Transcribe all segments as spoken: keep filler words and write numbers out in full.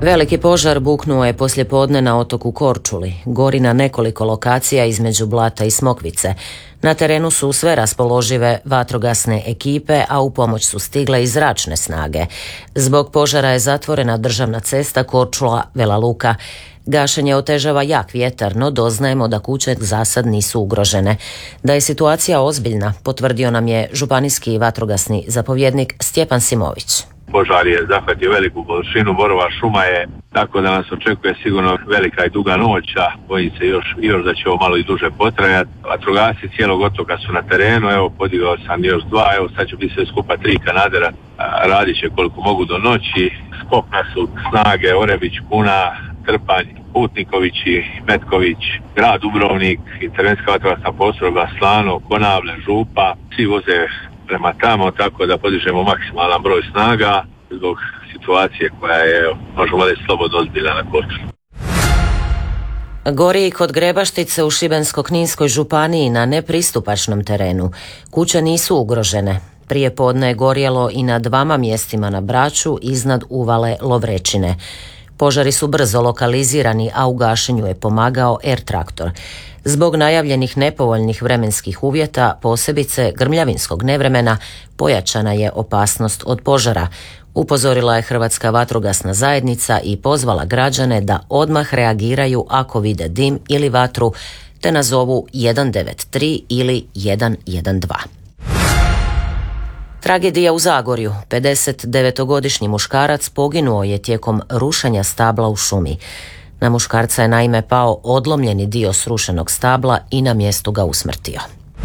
Veliki požar buknuo je poslijepodne na otoku Korčuli, gori na nekoliko lokacija između Blata i Smokvice. Na terenu su sve raspoložive vatrogasne ekipe, a u pomoć su stigle i zračne snage. Zbog požara je zatvorena državna cesta Korčula-Vela Luka. Gašenje otežava jak vjetar, no doznajemo da kuće za sad nisu ugrožene. Da je situacija ozbiljna, potvrdio nam je županijski vatrogasni zapovjednik Stjepan Simović. Požar je zahvatio veliku površinu, borova šuma je, tako da nas očekuje sigurno velika i duga noć, a bojim se još, još da će ovo malo i duže potrajati. Vatrogasci cijelog otoka su na terenu, evo podigao sam još dva, evo sad će biti sve skupa tri kanadera, radit će koliko mogu do noći. S kopna su snage Orebić, Kuna, Trpanj, Putnikovići, Metković, grad Dubrovnik, intervencijska vatrogasna postrojba Slano, Konavle, Župa, svi voze prema tamo, tako da podižemo maksimalan broj snaga zbog situacije koja je, možemo reći, slobodno ozbiljna na Korčuli. Gori i kod Grebaštice u Šibensko-kninskoj županiji na nepristupačnom terenu. Kuće nisu ugrožene. Prije podne je gorjelo i na dvama mjestima na Braču iznad uvale Lovrečine. Požari su brzo lokalizirani, a u gašenju je pomagao R-traktor. Zbog najavljenih nepovoljnih vremenskih uvjeta, posebice grmljavinskog nevremena, pojačana je opasnost od požara. Upozorila je Hrvatska vatrogasna zajednica i pozvala građane da odmah reagiraju ako vide dim ili vatru, te nazovu jedan devet tri ili jedan jedan dva. Tragedija u Zagorju. pedesetdevetogodišnji muškarac poginuo je tijekom rušenja stabla u šumi. Na muškarca je naime pao odlomljeni dio srušenog stabla i na mjestu ga usmrtio.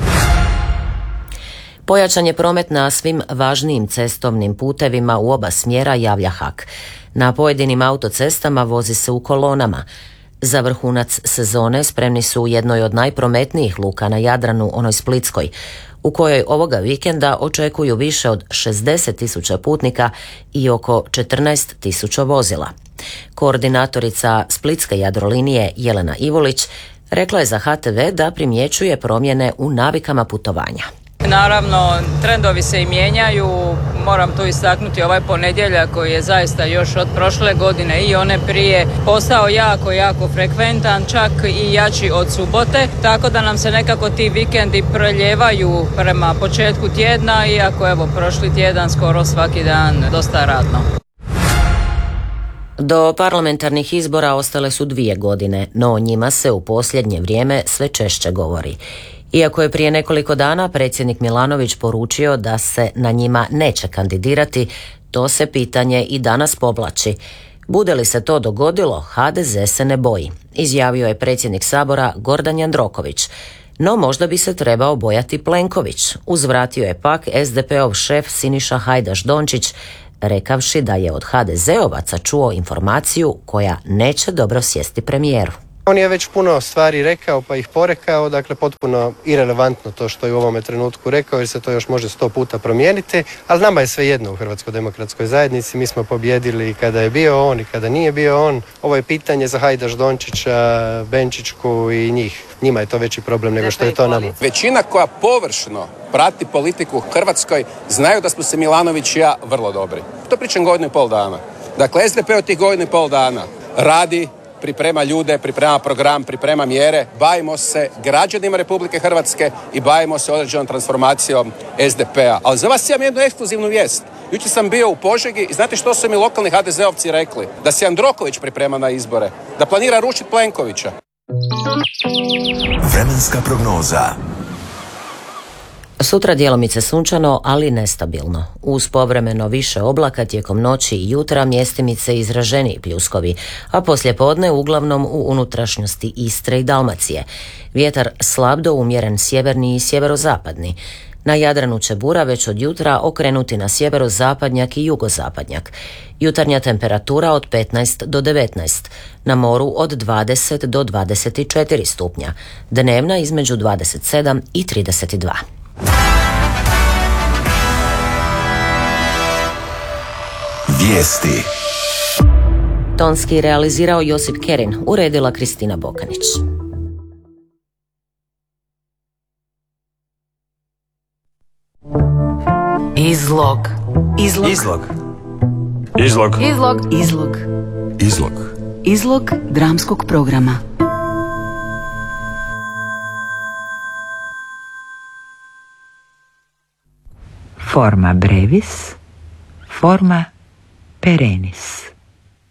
Pojačan je promet na svim važnijim cestovnim putevima u oba smjera, javlja H A K. Na pojedinim autocestama vozi se u kolonama. Za vrhunac sezone spremni su u jednoj od najprometnijih luka na Jadranu, onoj Splitskoj, u kojoj ovoga vikenda očekuju više od šezdeset tisuća putnika i oko četrnaest tisuća vozila. Koordinatorica Splitske Jadrolinije Jelena Ivulić rekla je za H T V da primjećuje promjene u navikama putovanja. Naravno, trendovi se i mijenjaju, moram tu istaknuti ovaj ponedjeljak koji je zaista još od prošle godine i one prije postao jako, jako frekventan, čak i jači od subote, tako da nam se nekako ti vikendi preljevaju prema početku tjedna, iako evo prošli tjedan skoro svaki dan dosta radno. Do parlamentarnih izbora ostale su dvije godine, no o njima se u posljednje vrijeme sve češće govori. Iako je prije nekoliko dana predsjednik Milanović poručio da se na njima neće kandidirati, to se pitanje i danas povlači. Bude li se to dogodilo, H D Z se ne boji, izjavio je predsjednik Sabora Gordan Jandroković. No možda bi se trebao bojati Plenković, uzvratio je pak S D P-ov šef Siniša Hajdaš Dončić, rekavši da je od H D Z-ovaca čuo informaciju koja neće dobro sjesti premijeru. On je već puno stvari rekao pa ih porekao, dakle potpuno irelevantno to što je u ovome trenutku rekao jer se to još može sto puta promijeniti, ali nama je sve jedno u Hrvatskoj demokratskoj zajednici, mi smo pobjedili kada je bio on i kada nije bio on. Ovo je pitanje za Hajdaš Dončića, Benčićku i njih. Njima je to veći problem nego što je to nama. Većina koja površno prati politiku u Hrvatskoj znaju da smo se Milanović i ja vrlo dobri. To pričam godinu i pol dana. Dakle, S D P od tih godinu i pol dana radi, priprema ljude, priprema program, priprema mjere, bavimo se građanima Republike Hrvatske i bavimo se određenom transformacijom S D P-a. Ali za vas imam jednu ekskluzivnu vijest. Jučer sam bio u Požegi i znate što su mi lokalni H D Z-ovci rekli? Da se Jandroković priprema na izbore, da planira rušiti Plenkovića. Vremenska prognoza. Sutra djelomice sunčano, ali nestabilno. Uz povremeno više oblaka tijekom noći i jutra mjestimice izraženiji pljuskovi, a poslijepodne uglavnom u unutrašnjosti Istre i Dalmacije. Vjetar slab do umjeren sjeverni i sjeverozapadni. Na Jadranu će bura već od jutra okrenuti na sjeverozapadnjak i jugozapadnjak. Jutarnja temperatura od petnaest do devetnaest, na moru od dvadeset do dvadeset četiri stupnja, dnevna između dvadeset sedam i trideset dva. Vijesti. Tonski realizirao Josip Kerin, uredila Kristina Bokanić. Izlog. Izlog. Izlog. Izlog. Izlog. Izlog. Izlog. Izlog dramskog programa. Forma brevis, forma perennis.